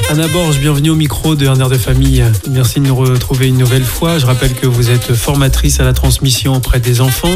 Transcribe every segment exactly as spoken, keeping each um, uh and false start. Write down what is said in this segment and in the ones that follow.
Anna Borge, bienvenue au micro de Un air de famille. Merci de nous retrouver une nouvelle fois. Je rappelle que vous êtes formatrice à la transmission auprès des enfants.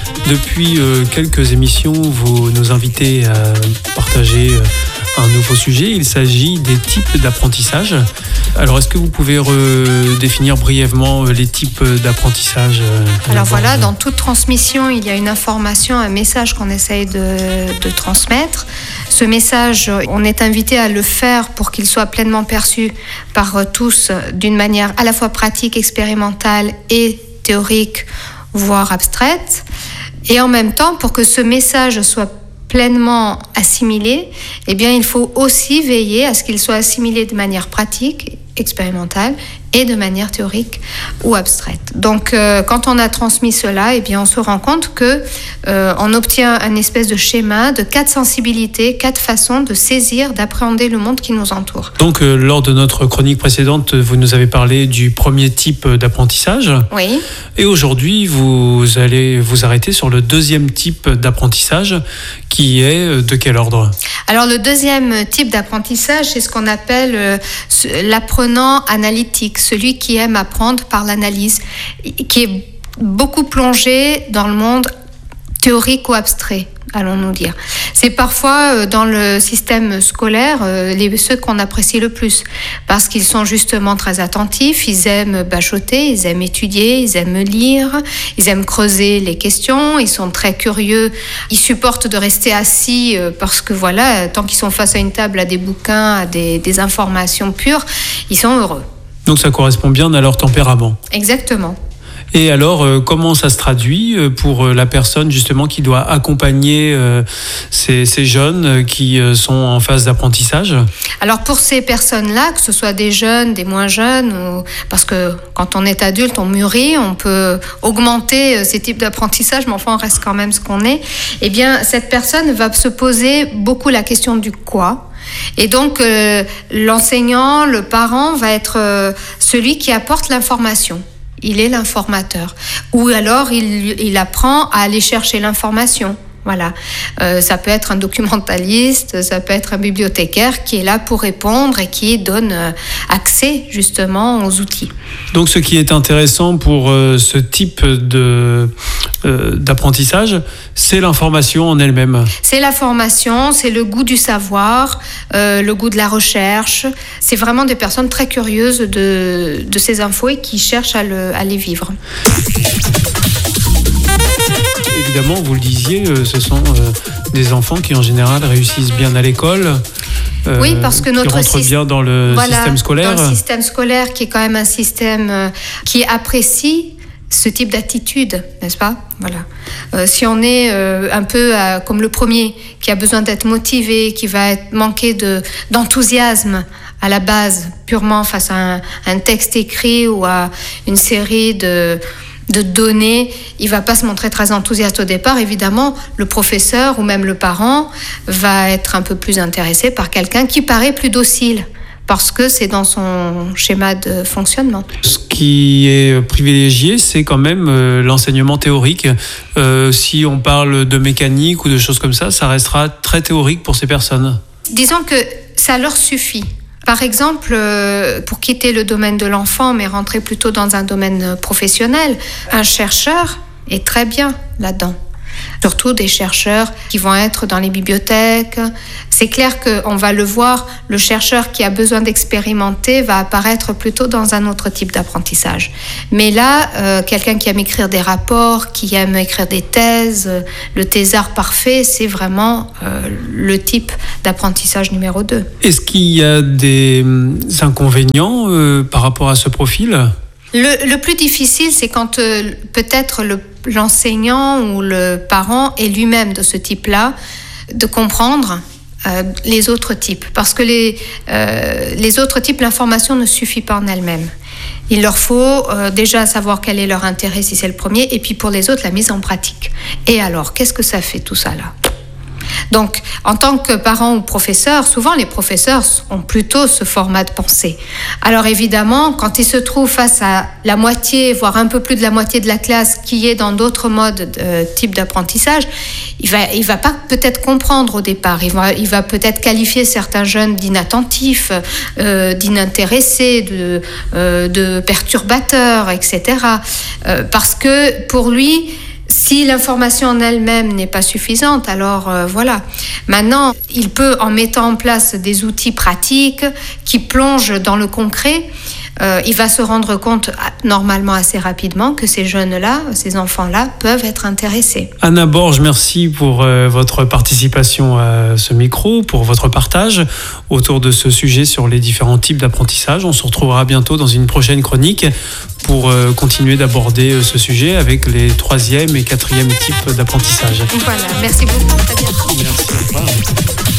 Depuis euh, quelques émissions, vous nous invitez à partager euh, un nouveau sujet. Il s'agit des types d'apprentissage. Alors, est-ce que vous pouvez redéfinir brièvement les types d'apprentissage? Alors voilà, dans toute transmission, il y a une information, un message qu'on essaye de, de transmettre. Ce message, on est invité à le faire pour qu'il soit pleinement perçu par tous d'une manière à la fois pratique, expérimentale et théorique, voire abstraite. Et en même temps, pour que ce message soit pleinement assimilé, eh bien, il faut aussi veiller à ce qu'il soit assimilé de manière pratique, expérimentale et de manière théorique ou abstraite. Donc, euh, quand on a transmis cela, eh bien, on se rend compte que euh, on obtient un espèce de schéma de quatre sensibilités, quatre façons de saisir, d'appréhender le monde qui nous entoure. Donc, euh, lors de notre chronique précédente, vous nous avez parlé du premier type d'apprentissage. Oui. Et aujourd'hui, vous allez vous arrêter sur le deuxième type d'apprentissage, qui est de quel ordre ? Alors, le deuxième type d'apprentissage, c'est ce qu'on appelle euh, l'apprenant analytique, celui qui aime apprendre par l'analyse, qui est beaucoup plongé dans le monde théorique ou abstrait, allons-nous dire. C'est parfois dans le système scolaire les, ceux qu'on apprécie le plus, parce qu'ils sont justement très attentifs, ils aiment bachoter, ils aiment étudier, ils aiment lire, ils aiment creuser les questions, ils sont très curieux, ils supportent de rester assis parce que voilà, tant qu'ils sont face à une table, à des bouquins, à des, des informations pures, ils sont heureux. Donc ça correspond bien à leur tempérament. Exactement. Et alors, euh, comment ça se traduit pour la personne justement qui doit accompagner euh, ces, ces jeunes qui euh, sont en phase d'apprentissage ? Alors pour ces personnes-là, que ce soit des jeunes, des moins jeunes, ou... parce que quand on est adulte, on mûrit, on peut augmenter ces types d'apprentissage, mais enfin on reste quand même ce qu'on est. Eh bien, cette personne va se poser beaucoup la question du quoi. Et donc, euh, l'enseignant, le parent va être euh, celui qui apporte l'information. Il est l'informateur. Ou alors, il, il apprend à aller chercher l'information. Voilà. Euh, ça peut être un documentaliste, ça peut être un bibliothécaire qui est là pour répondre et qui donne euh, accès justement aux outils. Donc ce qui est intéressant pour euh, ce type de, euh, d'apprentissage, c'est l'information en elle-même. C'est la formation, c'est le goût du savoir, euh, le goût de la recherche. C'est vraiment des personnes très curieuses de, de ces infos et qui cherchent à, le, à les vivre. Évidemment, vous le disiez, ce sont euh, des enfants qui en général réussissent bien à l'école. Euh, oui, parce que notre qui rentrent bien dans le voilà, système scolaire. Dans le système scolaire, qui est quand même un système euh, qui apprécie ce type d'attitude, n'est-ce pas ? Voilà. Euh, si on est euh, un peu euh, comme le premier, qui a besoin d'être motivé, qui va être manqué de d'enthousiasme à la base, purement face à un, un texte écrit ou à une série de de données, il va pas se montrer très enthousiaste au départ. Évidemment, le professeur ou même le parent va être un peu plus intéressé par quelqu'un qui paraît plus docile, parce que c'est dans son schéma de fonctionnement. Ce qui est privilégié, c'est quand même euh, l'enseignement théorique. Euh, si on parle de mécanique ou de choses comme ça, ça restera très théorique pour ces personnes. Disons que ça leur suffit. Par exemple, pour quitter le domaine de l'enfant, mais rentrer plutôt dans un domaine professionnel, un chercheur est très bien là-dedans. Surtout des chercheurs qui vont être dans les bibliothèques. C'est clair qu'on va le voir, le chercheur qui a besoin d'expérimenter va apparaître plutôt dans un autre type d'apprentissage. Mais là, euh, quelqu'un qui aime écrire des rapports, qui aime écrire des thèses, le thésard parfait, c'est vraiment euh, le type d'apprentissage numéro deux. Est-ce qu'il y a des inconvénients euh, par rapport à ce profil ? Le, le plus difficile, c'est quand euh, peut-être le, l'enseignant ou le parent est lui-même de ce type-là, de comprendre euh, les autres types. Parce que les, euh, les autres types, l'information ne suffit pas en elle-même. Il leur faut euh, déjà savoir quel est leur intérêt si c'est le premier, et puis pour les autres, la mise en pratique. Et alors, qu'est-ce que ça fait tout ça là ? Donc, en tant que parent ou professeur, souvent les professeurs ont plutôt ce format de pensée. Alors évidemment, quand ils se trouvent face à la moitié, voire un peu plus de la moitié de la classe qui est dans d'autres modes de type d'apprentissage, il va, il va pas peut-être comprendre au départ. Il va, il va peut-être qualifier certains jeunes d'inattentifs, euh, d'inintéressés, de, euh, de perturbateurs, et cetera. Euh, parce que pour lui, si l'information en elle-même n'est pas suffisante, alors euh, voilà. Maintenant, il peut, en mettant en place des outils pratiques qui plongent dans le concret, euh, il va se rendre compte normalement assez rapidement que ces jeunes-là, ces enfants-là, peuvent être intéressés. Anna Borge, merci pour euh, votre participation à ce micro, pour votre partage autour de ce sujet sur les différents types d'apprentissage. On se retrouvera bientôt dans une prochaine chronique pour euh, continuer d'aborder euh, ce sujet avec les troisième et quatrième types d'apprentissage. Voilà, merci beaucoup. Très bientôt. Merci.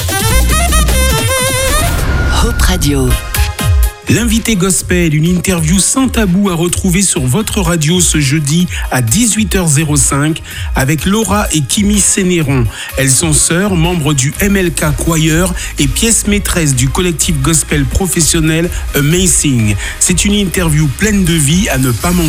Hope Radio. L'invité gospel, une interview sans tabou à retrouver sur votre radio ce jeudi à dix-huit heures cinq avec Laura et Kimi Sénéron. Elles sont sœurs, membres du M L K Choir et pièces maîtresses du collectif gospel professionnel Amazing. C'est une interview pleine de vie à ne pas manquer.